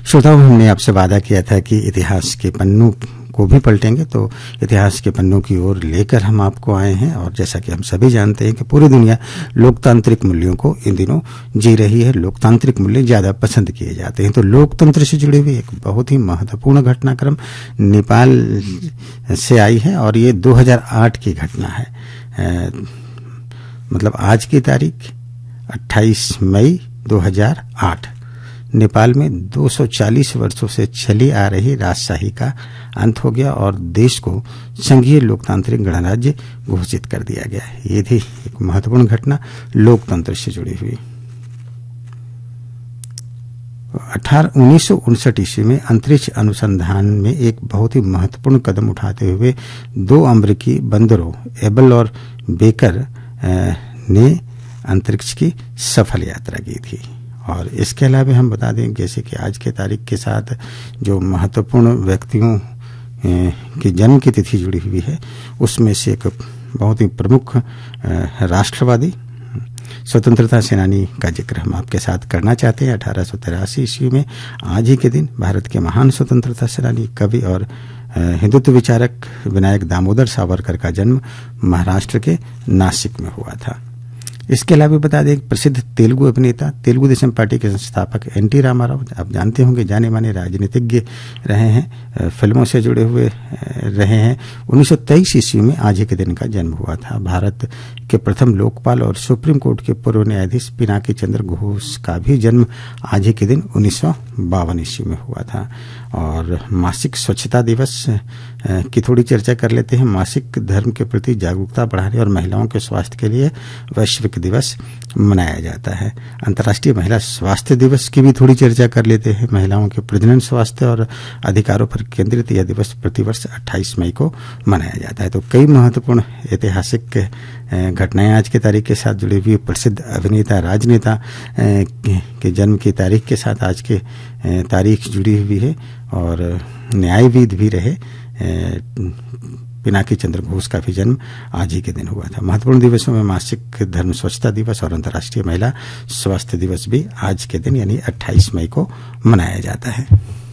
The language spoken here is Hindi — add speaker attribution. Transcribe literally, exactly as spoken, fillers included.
Speaker 1: श्रोताओं, हमने आपसे वादा किया था कि इतिहास के पन्नों को भी पलटेंगे, तो इतिहास के पन्नों की ओर लेकर हम आपको आए हैं। और जैसा कि हम सभी जानते हैं कि पूरी दुनिया लोकतांत्रिक मूल्यों को इन दिनों जी रही है, लोकतांत्रिक मूल्य ज्यादा पसंद किए जाते हैं। तो लोकतंत्र से जुड़ी हुई एक बहुत ही महत्वपूर्ण घटनाक्रम नेपाल से आई है और ये दो हज़ार आठ की घटना है। आ, मतलब आज की तारीख अट्ठाईस मई दो हज़ार आठ। नेपाल में दो सौ चालीस वर्षों से चली आ रही राजशाही का अंत हो गया और देश को संघीय लोकतांत्रिक गणराज्य घोषित कर दिया गया। ये थी एक महत्वपूर्ण घटना लोकतंत्र से जुड़ी हुई। अठारह उन्नीस सौ उनसठ ईस्वी में अंतरिक्ष अनुसंधान में एक बहुत ही महत्वपूर्ण कदम उठाते हुए दो अमेरिकी बंदरों एबल और बेकर ने अंतरिक्ष की सफल यात्रा की थी। और इसके अलावा हम बता दें जैसे कि आज के तारीख के साथ जो महत्वपूर्ण व्यक्तियों की जन्म की तिथि जुड़ी हुई है, उसमें से एक बहुत ही प्रमुख राष्ट्रवादी स्वतंत्रता सेनानी का जिक्र हम आपके साथ करना चाहते हैं। अठारह सौ तिरासी ईस्वी में आज ही के दिन भारत के महान स्वतंत्रता सेनानी, कवि और हिंदुत्व विचारक विनायक दामोदर सावरकर का जन्म महाराष्ट्र के नासिक में हुआ था। इसके अलावा बता दें प्रसिद्ध तेलुगु अभिनेता, तेलुगु देशम पार्टी के संस्थापक एन टी रामाराव, आप जानते होंगे जाने माने राजनीतिज्ञ रहे हैं, फिल्मों से जुड़े हुए रहे हैं। उन्नीस सौ तेईस ईस्वी में आज ही के दिन का जन्म हुआ था। भारत के प्रथम लोकपाल और सुप्रीम कोर्ट के पूर्व न्यायाधीश पिनाकी चंद्र घोष का भी जन्म आज ही के दिन उन्नीस सौ बावन ईस्वी में हुआ था। और मासिक स्वच्छता दिवस की थोड़ी चर्चा कर लेते हैं। मासिक धर्म के प्रति जागरूकता बढ़ाने और महिलाओं के स्वास्थ्य के लिए वैश्विक दिवस मनाया जाता है। अंतर्राष्ट्रीय महिला स्वास्थ्य दिवस की भी थोड़ी चर्चा कर लेते हैं। महिलाओं के प्रजनन स्वास्थ्य और अधिकारों पर केंद्रित यह दिवस प्रतिवर्ष अट्ठाईस मई को मनाया जाता है। तो कई महत्वपूर्ण ऐतिहासिक घटनाएं आज की तारीख के साथ जुड़ी हुई। प्रसिद्ध अभिनेता राजनेता के जन्म की तारीख के साथ आज के तारीख जुड़ी हुई है और न्यायविद भी रहे पिनाकी चंद्र घोष का भी जन्म आज ही के दिन हुआ था। महत्वपूर्ण दिवसों में मासिक धर्म स्वच्छता दिवस और अंतर्राष्ट्रीय महिला स्वास्थ्य दिवस भी आज के दिन यानी अट्ठाईस मई को मनाया जाता है।